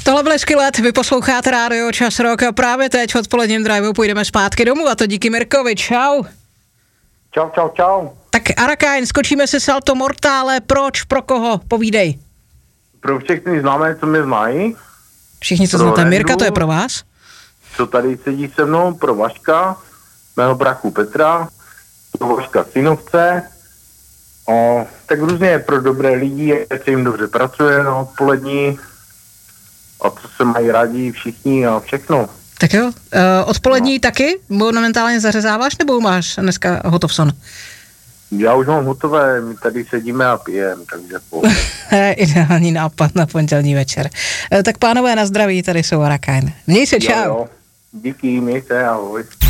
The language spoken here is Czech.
Tohle byly Skillet, vy posloucháte rádio Čas Rock a právě teď v odpoledním driveu půjdeme zpátky domů a to díky Mirkovi. Čau. Čau. Tak Arakain, skočíme si salto mortále, proč, pro koho, povídej. Pro všechny známé, co mě znají. Všichni, co znáte Mirka, to je pro vás. Co tady sedí se mnou, pro Vaška, mého brachu Petra, pro Vaška synovce, tak různě pro dobré lidi, jak se jim dobře pracuje na odpolední a co se mají rádi všichni a všechno. Tak jo, odpolední taky momentálně zařezáváš, nebo máš dneska hotovson? Já už mám hotové, my tady sedíme a pijeme, takže Ideální nápad na pondělní večer. Tak pánové, na zdraví, tady jsou Arakain. Měj se, čau. Jo. Díky, měj se, ahoj.